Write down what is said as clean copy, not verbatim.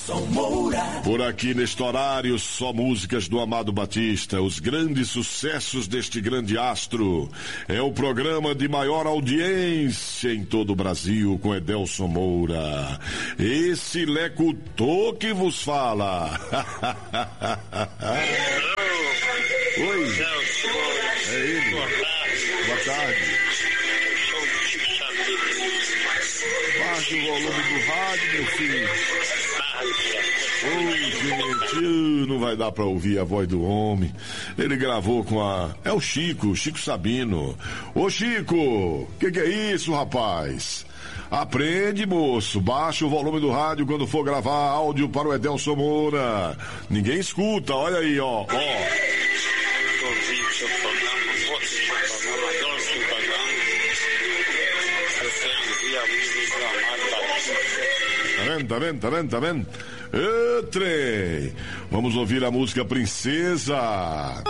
Por aqui neste horário, só músicas do Amado Batista, os grandes sucessos deste grande astro. É o programa de maior audiência em todo o Brasil com Edelson Moura. Esse Lecutô que vos fala. Oi. É ele. Boa tarde. Baixe o volume do rádio, meu filho. Ô, gente, não vai dar pra ouvir a voz do homem. Ele gravou com a... É o Chico Sabino. Ô, Chico, que é isso, rapaz? Aprende, moço. Baixa o volume do rádio quando for gravar áudio para o Edelson Moura. Ninguém escuta, olha aí, ó. Tá vendo? Trem. Vamos ouvir a música Princesa.